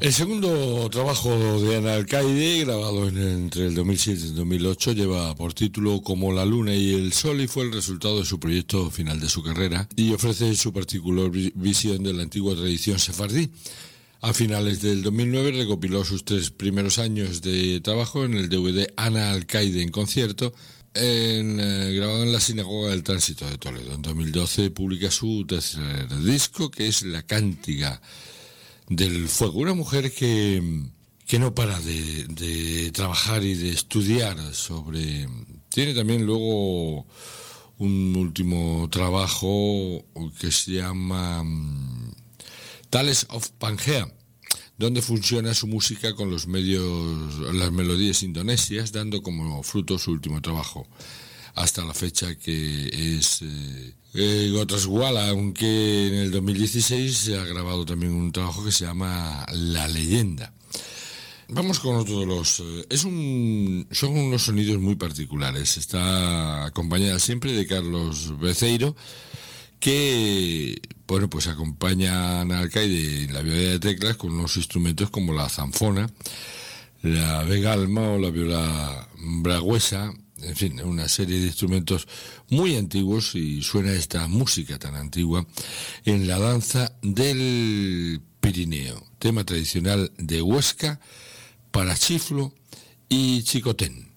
El segundo trabajo de Ana Alcaide, grabado entre el 2007 y el 2008, lleva por título Como la luna y el sol y fue el resultado de su proyecto final de su carrera y ofrece su particular visión de la antigua tradición sefardí. A finales del 2009 recopiló sus 3 primeros años de trabajo en el DVD Ana Alcaide en concierto, grabado en la Sinagoga del Tránsito de Toledo. En 2012 publica su tercer disco, que es La Cántiga del Fuego, una mujer que no para de trabajar y de estudiar sobre... Tiene también luego un último trabajo que se llama Tales of Pangea, donde funciona su música con las melodías indonesias, dando como fruto su último trabajo hasta la fecha, que es Gotraswala, aunque en el 2016 se ha grabado también un trabajo que se llama La Leyenda. Vamos con otro de los... son unos sonidos muy particulares. Está acompañada siempre de Carlos Beceiro, que, bueno, pues acompaña a Ana Alcaide en la viola de teclas con unos instrumentos como la zanfona, la vegalma o la viola braguesa. En fin, una serie de instrumentos muy antiguos, y suena esta música tan antigua en la danza del Pirineo, tema tradicional de Huesca para chiflo y chicotén.